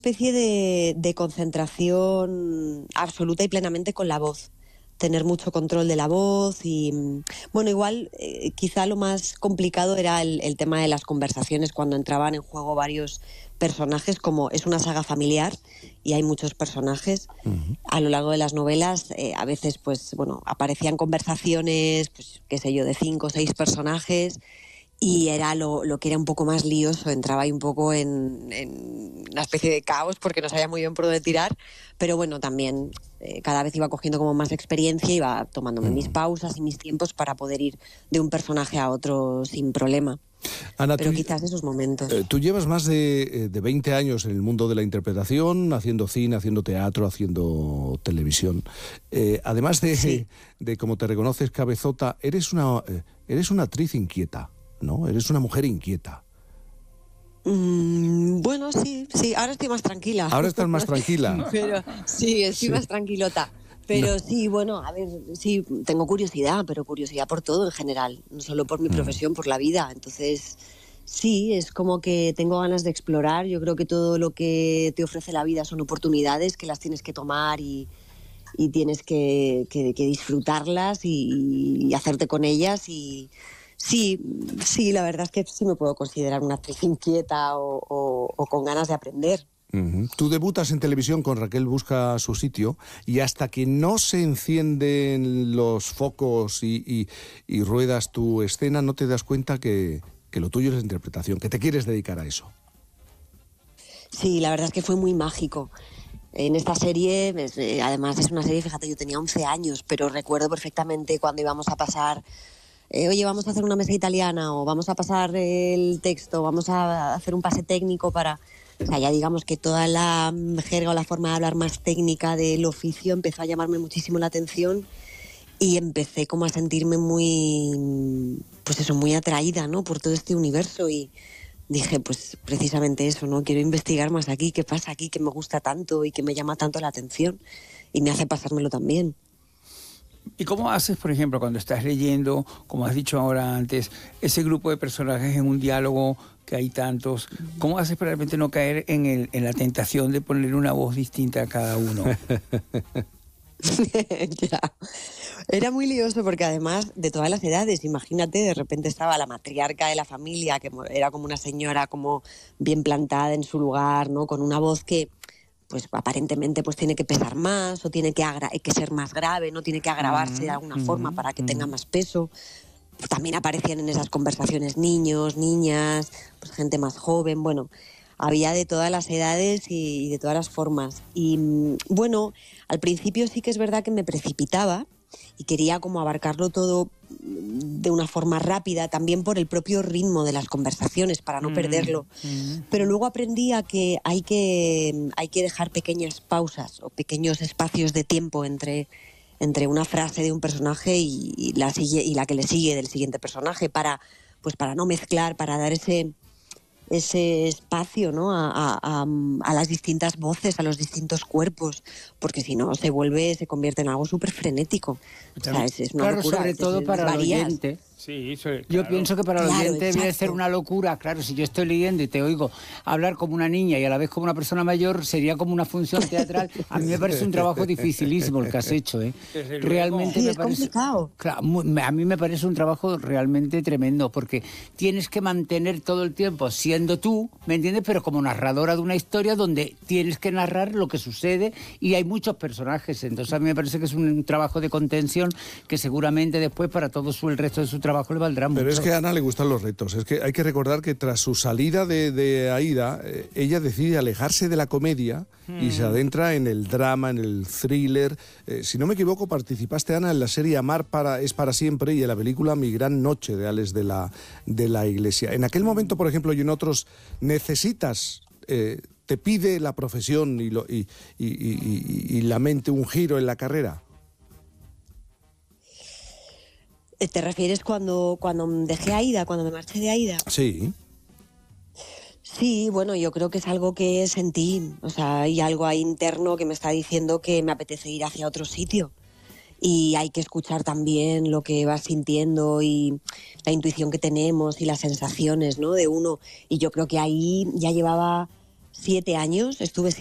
especie de concentración absoluta y plenamente con la voz. Tener mucho control de la voz y, bueno, igual quizá lo más complicado era el tema de las conversaciones, cuando entraban en juego varios personajes, como es una saga familiar y hay muchos personajes. A lo largo de las novelas, a veces, pues, bueno, aparecían conversaciones, pues, qué sé yo, de 5 o 6 personajes, y era lo que era un poco más lioso, entraba ahí un poco en una especie de caos porque no sabía muy bien por dónde tirar, pero bueno, también cada vez iba cogiendo como más experiencia, iba tomándome mis pausas y mis tiempos para poder ir de un personaje a otro sin problema. Ana, Pero quizás esos momentos. Tú llevas más de 20 años en el mundo de la interpretación, haciendo cine, haciendo teatro, haciendo televisión. Además Sí. de como te reconoces, Cabezota, eres una actriz inquieta, ¿no? Eres una mujer inquieta. Bueno, sí, ahora estoy más tranquila. Ahora estás más tranquila. Pero sí, estoy Sí. más tranquilota. Pero sí, bueno, a ver, sí, tengo curiosidad, pero curiosidad por todo en general, no solo por mi profesión, por la vida. Entonces, sí, es como que tengo ganas de explorar. Yo creo que todo lo que te ofrece la vida son oportunidades que las tienes que tomar y tienes que disfrutarlas y hacerte con ellas. Y sí, la verdad es que sí me puedo considerar una actriz inquieta o con ganas de aprender. Tú debutas en televisión con Raquel busca su sitio y hasta que no se encienden los focos y ruedas tu escena no te das cuenta que lo tuyo es la interpretación, que te quieres dedicar a eso. Sí, la verdad es que fue muy mágico. En esta serie, además es una serie, fíjate, yo tenía 11 años, pero recuerdo perfectamente cuando íbamos a pasar, oye, vamos a hacer una mesa italiana o vamos a pasar el texto, vamos a hacer un pase técnico para... O sea, ya digamos que toda la jerga o la forma de hablar más técnica del oficio empezó a llamarme muchísimo la atención y empecé como a sentirme muy, pues eso, muy atraída, ¿no?, por todo este universo y dije, pues precisamente eso, ¿no? Quiero investigar más aquí, qué pasa aquí, que me gusta tanto y que me llama tanto la atención y me hace pasármelo también. ¿Y cómo haces, por ejemplo, cuando estás leyendo, como has dicho ahora antes, ese grupo de personajes en un diálogo que hay tantos? ¿Cómo haces para realmente no caer en la tentación de poner una voz distinta a cada uno? Ya. Era muy lioso porque además de todas las edades, imagínate, de repente estaba la matriarca de la familia, que era como una señora como bien plantada en su lugar, ¿no?, con una voz que pues aparentemente pues tiene que pesar más o tiene que ser más grave, no tiene que agravarse de alguna forma para que tenga más peso. Pues también aparecían en esas conversaciones niños, niñas, pues gente más joven, bueno, había de todas las edades y de todas las formas. Y bueno, al principio sí que es verdad que me precipitaba y quería como abarcarlo todo de una forma rápida, también por el propio ritmo de las conversaciones, para no perderlo. Pero luego aprendí a que hay que dejar pequeñas pausas o pequeños espacios de tiempo entre una frase de un personaje y la que le sigue del siguiente personaje, para no mezclar, para dar ese espacio, ¿no?, a las distintas voces, a los distintos cuerpos, porque si no se convierte en algo súper frenético. O sea, es una Claro, locura. sobre todo para el varías. oyente. Sí, Yo pienso que para el Claro, oyente debe exacto. ser una locura. Claro, si yo estoy leyendo y te oigo hablar como una niña y a la vez como una persona mayor, sería como una función teatral. A mí me parece un trabajo dificilísimo el que has hecho, ¿eh? Desde luego. Realmente Sí, me es parece... complicado. Claro, a mí me parece un trabajo realmente tremendo, porque tienes que mantener todo el tiempo siendo tú, ¿me entiendes? Pero como narradora de una historia donde tienes que narrar lo que sucede y hay muchos personajes. Entonces a mí me parece que es un trabajo de contención que seguramente después para todo el resto de su trabajo le valdrá mucho. Pero es que a Ana le gustan los retos. Es que hay que recordar que tras su salida de Aída, ella decide alejarse de la comedia y se adentra en el drama, en el thriller. Si no me equivoco, participaste, Ana, en la serie Amar es para siempre y en la película Mi gran noche de Alex de la Iglesia. En aquel momento, por ejemplo, y en otros, necesitas... ¿Te pide la profesión y la mente un giro en la carrera? ¿Te refieres cuando dejé Aída, cuando me marché de Aída? Sí. Sí, bueno, yo creo que es algo que sentí, o sea, hay algo ahí interno que me está diciendo que me apetece ir hacia otro sitio. Y hay que escuchar también lo que vas sintiendo y la intuición que tenemos y las sensaciones, ¿no?, de uno. Y yo creo que ahí ya llevaba 7 años, estuve